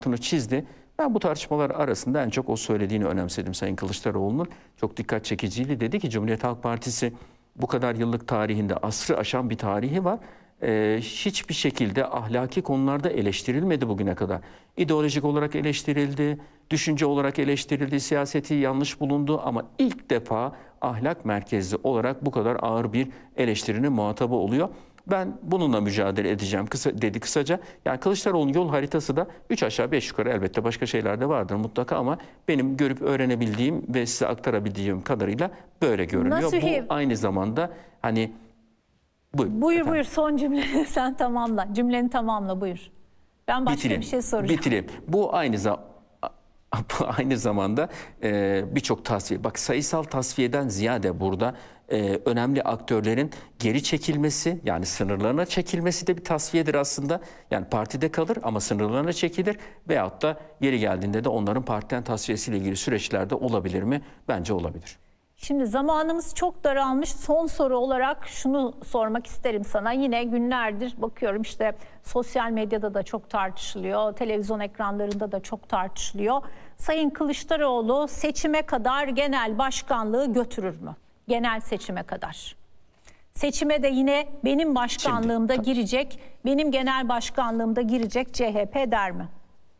çizdi. Ben bu tartışmalar arasında en çok o söylediğini önemsedim Sayın Kılıçdaroğlu'nun. Çok dikkat çekiciydi. Dedi ki Cumhuriyet Halk Partisi bu kadar yıllık tarihinde asrı aşan bir tarihi var. Hiçbir şekilde ahlaki konularda eleştirilmedi bugüne kadar. İdeolojik olarak eleştirildi, düşünce olarak eleştirildi, siyaseti yanlış bulundu ama ilk defa ahlak merkezli olarak bu kadar ağır bir eleştirinin muhatabı oluyor. Ben bununla mücadele edeceğim dedi kısaca. Yani Kılıçdaroğlu'nun yol haritası da 3 aşağı 5 yukarı, elbette başka şeyler de vardır mutlaka ama benim görüp öğrenebildiğim ve size aktarabildiğim kadarıyla böyle görünüyor. Nasuhi, bu aynı zamanda hani buyur son cümleni sen tamamla. Cümleni tamamla buyur. Ben başka bir şey soracağım. Bitireyim. Bu aynı zamanda birçok tasfiye. Bak, sayısal tasfiyeden ziyade burada önemli aktörlerin geri çekilmesi, yani sınırlarına çekilmesi de bir tasfiyedir aslında. Yani partide kalır ama sınırlarına çekilir veyahut da yeri geldiğinde de onların partiden tasfiyesiyle ilgili süreçlerde olabilir mi? Bence olabilir. Şimdi zamanımız çok daralmış. Son soru olarak şunu sormak isterim sana. Yine günlerdir bakıyorum işte sosyal medyada da çok tartışılıyor. Televizyon ekranlarında da çok tartışılıyor. Sayın Kılıçdaroğlu seçime kadar genel başkanlığı götürür mü? Genel seçime kadar. Seçime de yine benim başkanlığımda girecek, benim genel başkanlığımda girecek CHP der mi?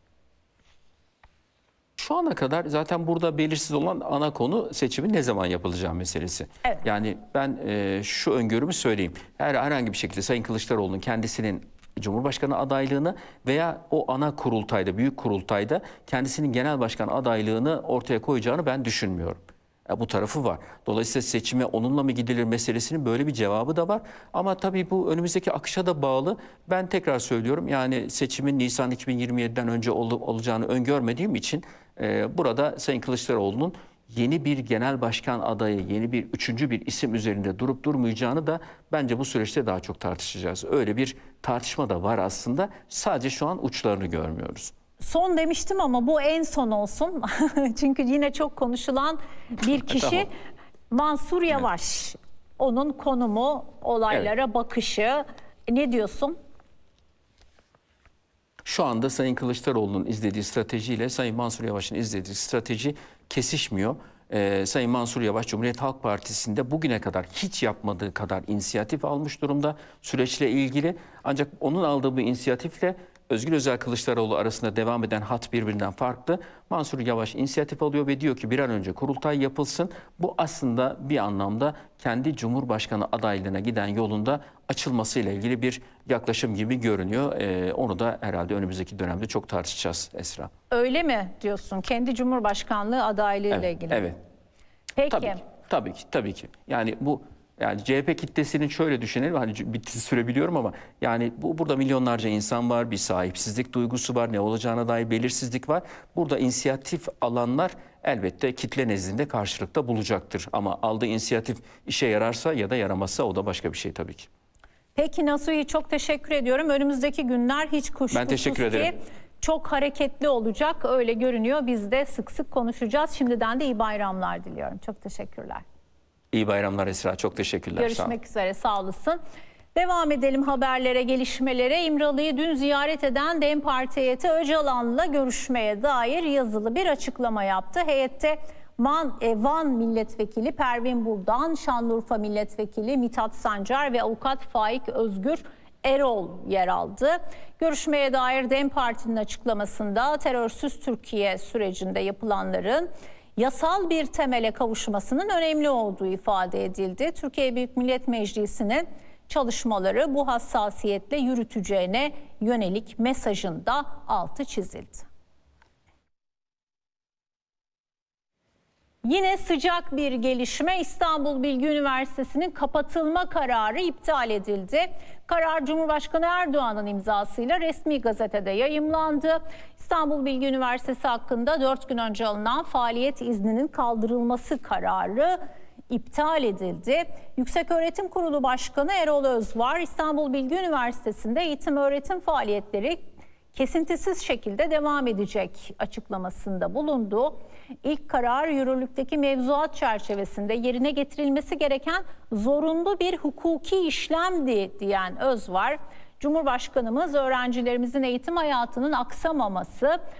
Şu ana kadar zaten burada belirsiz olan ana konu seçimin ne zaman yapılacağı meselesi. Evet. Yani ben şu öngörümü söyleyeyim. Herhangi bir şekilde Sayın Kılıçdaroğlu'nun kendisinin Cumhurbaşkanı adaylığını veya o ana kurultayda, büyük kurultayda kendisinin genel başkan adaylığını ortaya koyacağını ben düşünmüyorum. Bu tarafı var. Dolayısıyla seçime onunla mı gidilir meselesinin böyle bir cevabı da var. Ama tabii bu önümüzdeki akışa da bağlı. Ben tekrar söylüyorum, yani seçimin Nisan 2027'den önce olacağını öngörmediğim için burada Sayın Kılıçdaroğlu'nun yeni bir genel başkan adayı, yeni bir üçüncü bir isim üzerinde durup durmayacağını da bence bu süreçte daha çok tartışacağız. Öyle bir tartışma da var aslında. Sadece şu an uçlarını görmüyoruz. Son demiştim ama bu en son olsun. Çünkü yine çok konuşulan bir kişi Tamam. Mansur Yavaş. Evet. Onun konumu, olaylara bakışı. Ne diyorsun? Şu anda Sayın Kılıçdaroğlu'nun izlediği stratejiyle Sayın Mansur Yavaş'ın izlediği strateji kesişmiyor. Sayın Mansur Yavaş Cumhuriyet Halk Partisi'nde bugüne kadar hiç yapmadığı kadar inisiyatif almış durumda süreçle ilgili. Ancak onun aldığı bu inisiyatifle Özgür Özel Kılıçdaroğlu arasında devam eden hat birbirinden farklı. Mansur Yavaş inisiyatif alıyor ve diyor ki bir an önce kurultay yapılsın. Bu aslında bir anlamda kendi Cumhurbaşkanı adaylığına giden yolunda açılmasıyla ilgili bir yaklaşım gibi görünüyor. Onu da herhalde önümüzdeki dönemde çok tartışacağız Esra. Öyle mi diyorsun? Kendi Cumhurbaşkanlığı adaylığıyla ilgili. Evet. Peki. Tabii ki. Yani bu CHP kitlesinin şöyle düşünelim, hani bir süre biliyorum ama yani burada milyonlarca insan var, bir sahipsizlik duygusu var, ne olacağına dair belirsizlik var. Burada inisiyatif alanlar elbette kitle nezdinde karşılıkta bulacaktır. Ama aldığı inisiyatif işe yararsa ya da yaramazsa o da başka bir şey tabii ki. Peki Nasuhi, çok teşekkür ediyorum. Önümüzdeki günler hiç kuşkusuz ki çok hareketli olacak, öyle görünüyor. Biz de sık sık konuşacağız. Şimdiden de iyi bayramlar diliyorum. Çok teşekkürler. İyi bayramlar Esra. Çok teşekkürler. Görüşmek üzere. Sağ olasın. Devam edelim haberlere, gelişmelere. İmralı'yı dün ziyaret eden DEM Parti heyeti Öcalan'la görüşmeye dair yazılı bir açıklama yaptı. Heyette Van Milletvekili Pervin Buldan, Şanlıurfa Milletvekili Mithat Sancar ve Avukat Faik Özgür Erol yer aldı. Görüşmeye dair DEM Parti'nin açıklamasında terörsüz Türkiye sürecinde yapılanların yasal bir temele kavuşmasının önemli olduğu ifade edildi. Türkiye Büyük Millet Meclisi'nin çalışmaları bu hassasiyetle yürüteceğine yönelik mesajında altı çizildi. Yine sıcak bir gelişme, İstanbul Bilgi Üniversitesi'nin kapatılma kararı iptal edildi. Karar Cumhurbaşkanı Erdoğan'ın imzasıyla resmi gazetede yayımlandı. İstanbul Bilgi Üniversitesi hakkında 4 gün önce alınan faaliyet izninin kaldırılması kararı iptal edildi. Yükseköğretim Kurulu Başkanı Erol Özvar, İstanbul Bilgi Üniversitesi'nde eğitim öğretim faaliyetleri kesintisiz şekilde devam edecek açıklamasında bulundu. İlk karar yürürlükteki mevzuat çerçevesinde yerine getirilmesi gereken zorunlu bir hukuki işlemdi diyen Özvar, Cumhurbaşkanımız öğrencilerimizin eğitim hayatının aksamaması,